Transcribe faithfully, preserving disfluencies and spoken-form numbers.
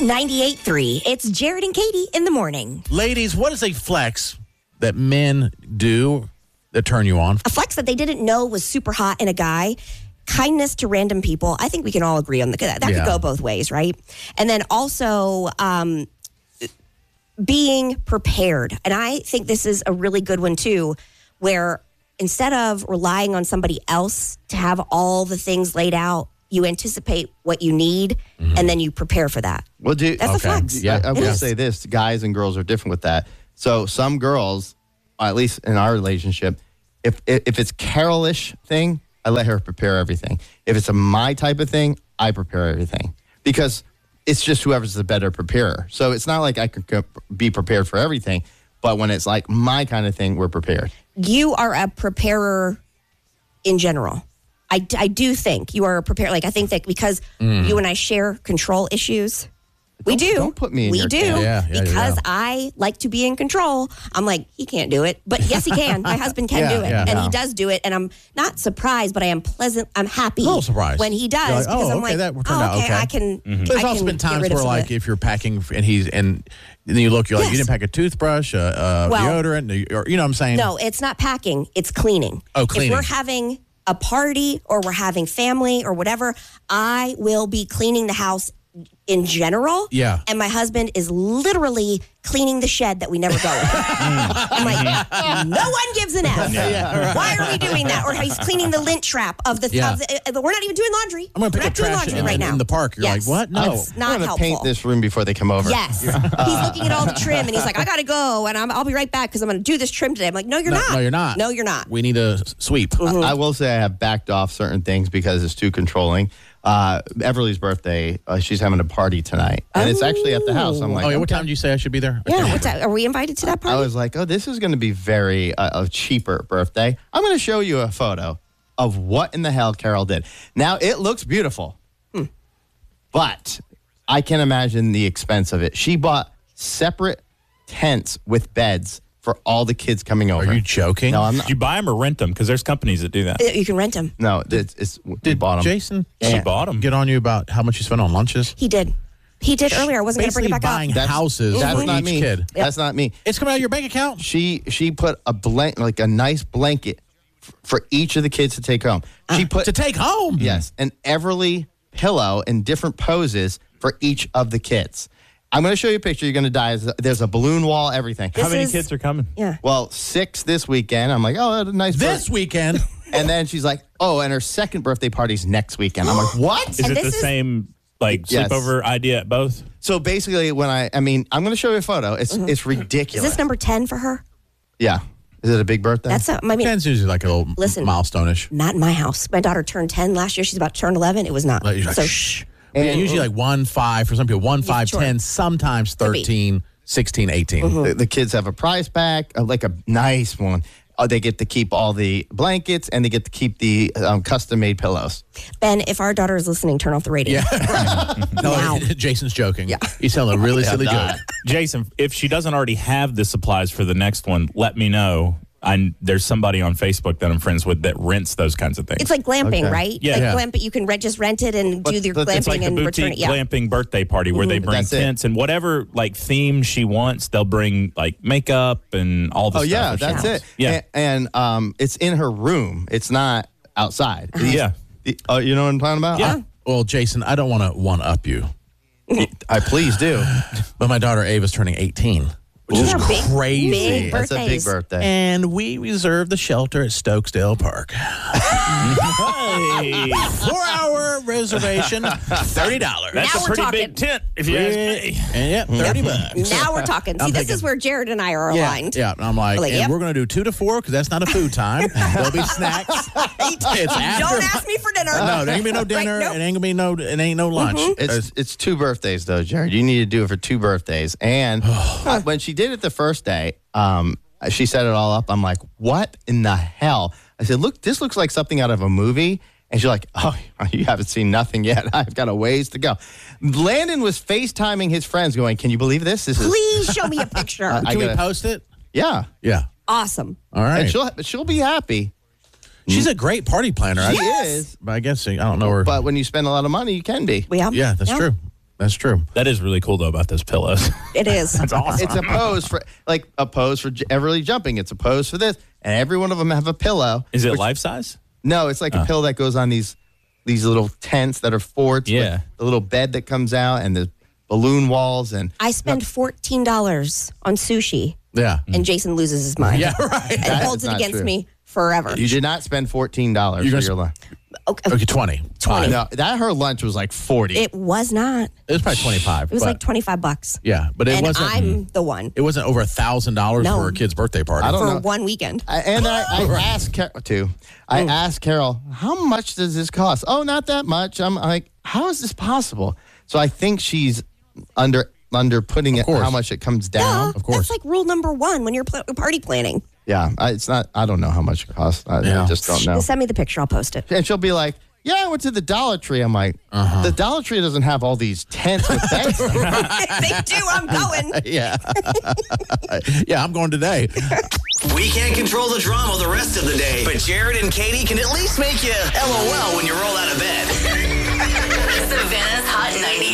ninety-eight point three. It's Jared and Katie in the morning. Ladies, what is a flex that men do that turn you on? A flex that they didn't know was super hot in a guy. Kindness to random people. I think we can all agree on the, that. That Yeah. could go both ways, right? And then also um, being prepared. And I think this is a really good one too, where instead of relying on somebody else to have all the things laid out, you anticipate what you need, mm-hmm. and then you prepare for that. Well, do, That's okay. a flex. Yeah, I, I It will is. say this: guys and girls are different with that. So some girls, at least in our relationship, if if it's Carol-ish thing, I let her prepare everything. If it's a my type of thing, I prepare everything because it's just whoever's the better preparer. So it's not like I could be prepared for everything, but when it's like my kind of thing, we're prepared. You are a preparer in general. I, I do think you are a preparer. Like, I think that because mm. you and I share control issues, we Don't- do. don't put me in We your do. camp. Yeah, yeah, because yeah. I like to be in control. I'm like, he can't do it. But yes, he can. My husband can Yeah, do it. yeah, and yeah. he does do it. And I'm not surprised, but I am pleasant. I'm happy A little surprised. when he does. You're like, because oh, I'm okay, like, that turned oh, out okay, okay. I can. Mm-hmm. There's I also can been get times rid of where, some of like, it. if you're packing and he's and then you look, you're like, Yes. you didn't pack a toothbrush, a, a Well, deodorant, or you know what I'm saying? No, it's not packing. It's cleaning. Oh, cleaning. If we're having a party or we're having family or whatever, I will be cleaning the house in general. Yeah. And my husband is literally cleaning the shed that we never go in. I'm like, no one gives an F. Yeah, right. Why are we doing that? Or he's cleaning the lint trap of the, Yeah. of the uh, we're not even doing laundry. I'm going to we're pick not up doing trash laundry in, right in, now. in the park. You're Yes. like, what? No. It's I'm not going to helpful. paint this room before they come over. Yes. He's looking at all the trim and he's like, I got to go and I'm, I'll be right back because I'm going to do this trim today. I'm like, no, you're no, not. no, you're not. No, you're not. We need a sweep. Mm-hmm. I will say I have backed off certain things because it's too controlling. Uh, Everly's birthday, uh, she's having a party tonight, and it's actually at the house. I'm like, Oh, yeah. What okay. time did you say I should be there? I Yeah, can't what's remember. that? Are we invited to that party? I was like, oh, this is going to be very uh, a cheaper birthday. I'm going to show you a photo of what in the hell Carol did. Now, it looks beautiful, Hmm. but I can imagine the expense of it. She bought separate tents with beds for all the kids coming over. Are you joking? No, I'm Did not. you buy them or rent them? Because there's companies that do that. You can rent him. No, it's, it's we Did bought them. Jason She bought them. get on you about how much you spent on lunches? He did. He did earlier. I wasn't going to bring Basically it back buying up. That's- houses That's for not each me. kid. That's not me. It's coming out of your bank account? She she put a blank like a nice blanket f- for each of the kids to take home. She put To take home? yes, an Everly pillow in different poses for each of the kids. I'm going to show you a picture. You're going to die. There's a balloon wall, everything. How This many is- kids are coming? Yeah. Well, six this weekend. I'm like, oh, that's a nice. This birth- weekend? and then she's like, oh, and her second birthday party's next weekend. I'm like, what? Is And it this the is- same like Yes. sleepover idea at both? So basically, when I, I mean, I'm going to show you a photo. It's it's Mm-hmm. Is ridiculous. this number ten for her? yeah. Is it a big birthday? That's a, I mean, Ten's usually like a little Listen. milestone-ish. not in my house. My daughter turned ten last year. She's about to turn eleven. It was not. Like, you're like, so, shh. Yeah, usually like one, five for some people, one, five, sure. ten, sometimes thirteen, sixteen, eighteen. Mm-hmm. The, the kids have a prize pack, uh, like a nice one. Uh, they get to keep all the blankets and they get to keep the um, custom-made pillows. Ben, if our daughter is listening, turn off the radio. Yeah. No, Now. Jason's joking. Yeah. He's telling a really silly die. joke. Jason, if she doesn't already have the supplies for the next one, let me know. I there's somebody on Facebook that I'm friends with that rents those kinds of things. It's like glamping, Okay. right? Yeah. like Yeah. glamp, you can rent, just rent it and But- do your but glamping it's like the and return boutique it. Yeah. glamping birthday party where they bring That's it. tents and whatever like theme she wants. They'll bring like makeup and all the Oh, stuff. yeah, if she that's wants. it. Yeah. And, and um, it's in her room. It's not outside. Uh-huh. Yeah. The- uh, you know what I'm talking about? Yeah. Well, Jason, I don't want to one-up you, I, I please do. but my daughter Ava's turning eighteen, which These is are big- crazy. big That's a big Birthdays. birthday. And we reserved the shelter at Stokesdale Park. Hey, Four-hour reservation, thirty dollars. that's Now a we're pretty talking. big tent, if you ask me. And yep, thirty bucks. Now we're talking. See, I'm this thinking- is where Jared and I are Yeah, aligned. yeah. And I'm like, We're like, and yep. we're going to do two to four because that's not a food time. There'll be snacks. It's after. Don't ask me for dinner. No, there ain't gonna be no dinner. Right, nope. It ain't gonna be no. It ain't no lunch. It's it's two birthdays though, Jared. You need to do it for two birthdays. And uh, when she did it the first day, um, she set it all up. I'm like, what in the hell? I said, look, this looks like something out of a movie. And she's like, oh, you haven't seen nothing yet. I've got a ways to go. Landon was FaceTiming his friends, going, can you believe this? This is Please show me a picture. I Can we gotta- post it? yeah. Yeah. Awesome. All right. And she'll she'll be happy. She's a great party planner. She I, is. but I guess I don't know her. But when you spend a lot of money, you can be. Yeah. yeah, that's true. That's true. That is really cool though about those pillows. It is. That's awesome. It's a pose for like a pose for j- Everly jumping. It's a pose for this, and every one of them have a pillow. Is it which- life size? No, it's like a pillow that goes on these these little tents that are forts. Yeah. With the little bed that comes out and the balloon walls and I spend fourteen dollars on sushi, Yeah. and Jason loses his mind. Yeah, right. And That holds is it not against true. me forever. you did not spend fourteen dollars You're for gonna your lunch. Okay. Okay, twenty. twenty. No, that her lunch was like forty. It was not. It was probably twenty-five. It was but- like twenty-five bucks. yeah, but it and wasn't. I'm the one It wasn't over a thousand dollars No. for a kid's birthday party. I don't for know. one weekend. I, and I, I asked Carol too. I asked Carol, how much does this cost? Oh, not that much. I'm like, how is this possible? So I think she's under under putting it course. how much it comes Yeah, down. of course. That's like rule number one when you're pl- party planning. Yeah, I, it's not. I don't know how much it costs. I, Yeah. I just don't know. Send me the picture. I'll post it. And she'll be like, "Yeah, I went to the Dollar Tree." I'm like, "The Dollar Tree doesn't have all these tents with beds." They do. I'm going. yeah. yeah, I'm going today. We can't control the drama the rest of the day, but Jared and Katie can at least make you LOL when you roll out of bed.